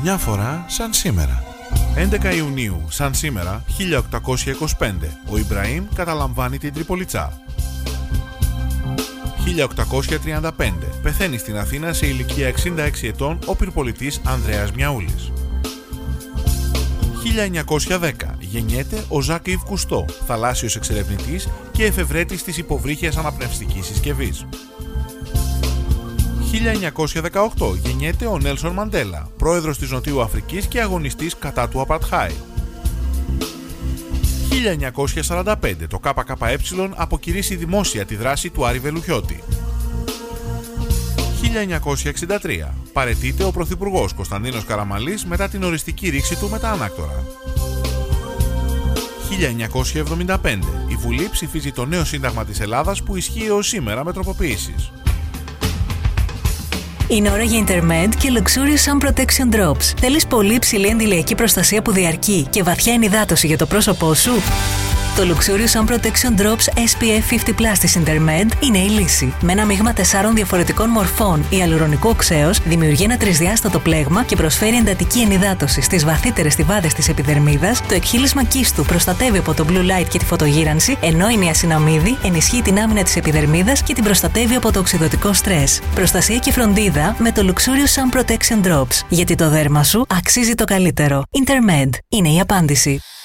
Μια φορά σαν σήμερα. 11 Ιουνίου, σαν σήμερα, 1825, ο Ιμπραήμ καταλαμβάνει την Τριπολιτσά. 1835, πεθαίνει στην Αθήνα σε ηλικία 66 ετών ο πυρπολιτής Ανδρέας Μιαούλης. 1910, γεννιέται ο Ζακ Ιβ Κουστό, θαλάσσιος εξερευνητής και εφευρέτης της υποβρύχιας αναπνευστικής συσκευής. 1918, γεννιέται ο Νέλσον Μαντέλα, πρόεδρος της Νοτιού Αφρικής και αγωνιστής κατά του Απαρτχάιντ. 1945, το ΚΚΕ αποκηρύσσει δημόσια τη δράση του Άρη Βελουχιώτη. 1963, παραιτείται ο Πρωθυπουργός Κωνσταντίνος Καραμανλής μετά την οριστική ρήξη του με τα ανάκτορα. 1975, η Βουλή ψηφίζει το νέο Σύνταγμα της Ελλάδας που ισχύει ως σήμερα με τροποποιήσεις. Είναι ώρα για Intermed και Luxurious Sun Protection Drops. Θέλεις πολύ υψηλή αντιλιακή προστασία που διαρκεί και βαθιά ενυδάτωση για το πρόσωπό σου? Το Luxurious Sun Protection Drops SPF 50+ της Intermed είναι η λύση. Με ένα μείγμα 4 διαφορετικών μορφών ιαλουρονικού οξέως δημιουργεί ένα τρισδιάστατο πλέγμα και προσφέρει εντατική ενυδάτωση στις βαθύτερες στιβάδες της επιδερμίδας. Το εκχύλισμα κίστου προστατεύει από το blue light και τη φωτογύρανση, ενώ η νιασιναμίδη ενισχύει την άμυνα της επιδερμίδας και την προστατεύει από το οξυδωτικό στρες. Προστασία και φροντίδα με το Luxurious Sun Protection Drops. Γιατί το δέρμα σου αξίζει το καλύτερο. Intermed είναι η απάντηση.